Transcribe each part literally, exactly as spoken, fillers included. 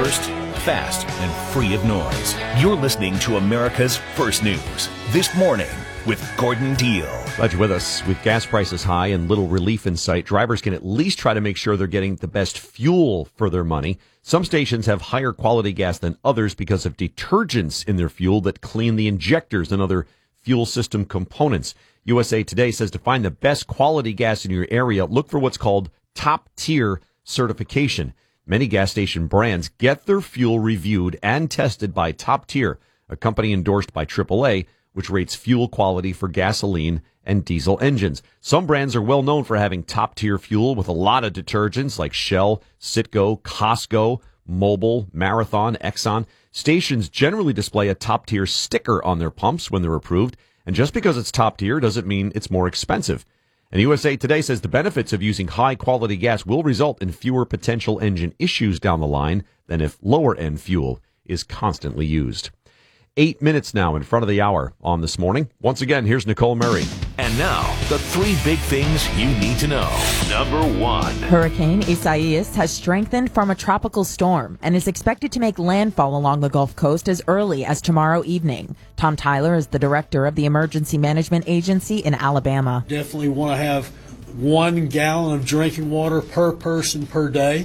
first, fast, and free of noise. You're listening to America's First News This Morning with Gordon Deal. Glad you're with us. With gas prices high and little relief in sight, drivers can at least try to make sure they're getting the best fuel for their money. Some stations have higher quality gas than others because of detergents in their fuel that clean the injectors and other fuel system components. U S A Today says to find the best quality gas in your area, look for what's called top-tier certification. Many gas station brands get their fuel reviewed and tested by Top Tier, a company endorsed by triple A, which rates fuel quality for gasoline and diesel engines. Some brands are well known for having top-tier fuel with a lot of detergents like Shell, Citgo, Costco, Mobil, Marathon, Exxon. Stations generally display a top-tier sticker on their pumps when they're approved, and just because it's top-tier doesn't mean it's more expensive. And U S A Today says the benefits of using high-quality gas will result in fewer potential engine issues down the line than if lower-end fuel is constantly used. Eight minutes now in front of the hour on This Morning. Once again, here's Nicole Murray. And now, the three big things you need to know. Number one. Hurricane Isaias has strengthened from a tropical storm and is expected to make landfall along the Gulf Coast as early as tomorrow evening. Tom Tyler is the director of the Emergency Management Agency in Alabama. Definitely want to have one gallon of drinking water per person per day,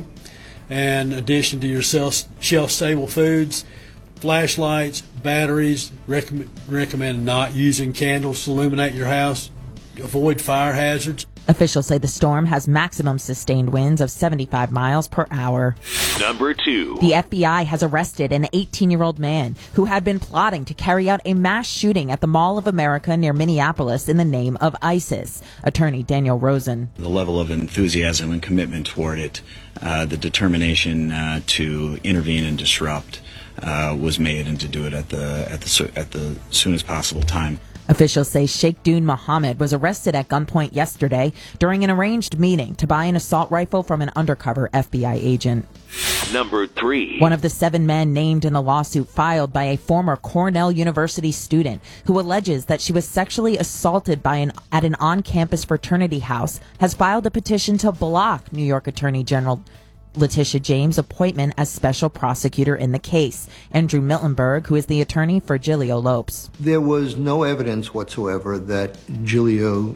in addition to your shelf-stable foods. Flashlights, batteries, recommend, recommend not using candles to illuminate your house. Avoid fire hazards. Officials say the storm has maximum sustained winds of seventy-five miles per hour. Number two. The F B I has arrested an eighteen-year-old man who had been plotting to carry out a mass shooting at the Mall of America near Minneapolis in the name of ISIS. Attorney Daniel Rosen. The level of enthusiasm and commitment toward it, uh, the determination uh, to intervene and disrupt uh, was made, and to do it at the at the at the soonest possible time. Officials say Sheikh Dune Mohammed was arrested at gunpoint yesterday during an arranged meeting to buy an assault rifle from an undercover F B I agent. Number three. One of the seven men named in a lawsuit filed by a former Cornell University student who alleges that she was sexually assaulted by an at an on-campus fraternity house has filed a petition to block New York Attorney General Letitia James' appointment as special prosecutor in the case. Andrew Miltenberg, who is the attorney for Giglio Lopes. There was no evidence whatsoever that Giglio